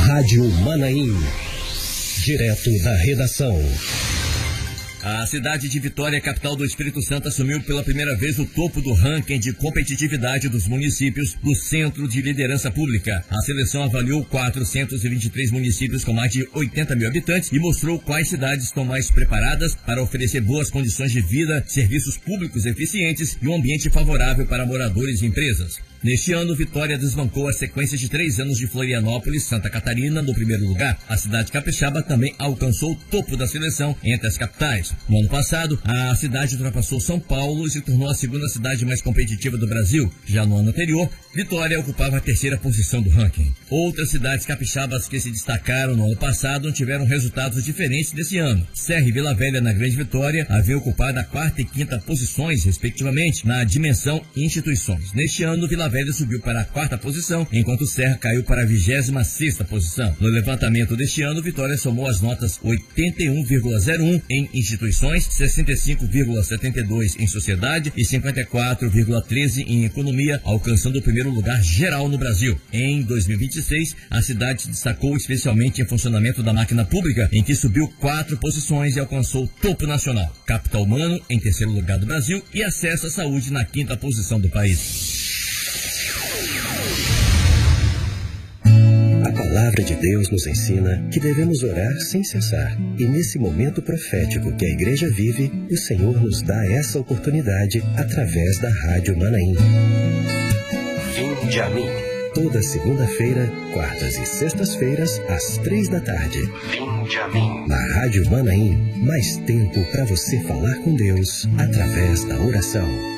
Rádio Manaim. Direto da redação. A cidade de Vitória, capital do Espírito Santo, assumiu pela primeira vez o topo do ranking de competitividade dos municípios do Centro de Liderança Pública. A seleção avaliou 423 municípios com mais de 80 mil habitantes e mostrou quais cidades estão mais preparadas para oferecer boas condições de vida, serviços públicos eficientes e um ambiente favorável para moradores e empresas. Neste ano, Vitória desbancou a sequência de 3 anos de Florianópolis, Santa Catarina, no primeiro lugar. A cidade capixaba também alcançou o topo da seleção entre as capitais. No ano passado, a cidade ultrapassou São Paulo e se tornou a segunda cidade mais competitiva do Brasil. Já no ano anterior, Vitória ocupava a 3ª posição do ranking. Outras cidades capixabas que se destacaram no ano passado tiveram resultados diferentes desse ano. Serra e Vila Velha, na Grande Vitória, haviam ocupado a 4ª e 5ª posições, respectivamente, na dimensão instituições. Neste ano, Vila Velha subiu para a 4ª posição, enquanto Serra caiu para a 26ª posição. No levantamento deste ano, Vitória somou as notas 81,01 em instituições, 65,72 em sociedade e 54,13 em economia, alcançando o primeiro lugar geral no Brasil. Em 2026, a cidade se destacou especialmente em funcionamento da máquina pública, em que subiu 4 posições e alcançou o topo nacional. Capital humano em 3º lugar do Brasil e acesso à saúde na 5ª posição do país. A palavra de Deus nos ensina que devemos orar sem cessar. E nesse momento profético que a igreja vive, o Senhor nos dá essa oportunidade através da Rádio Manaim. Vinde a mim. Toda segunda-feira, quartas e sextas-feiras, às 3 da tarde. Vinde a mim. Na Rádio Manaim, mais tempo para você falar com Deus através da oração.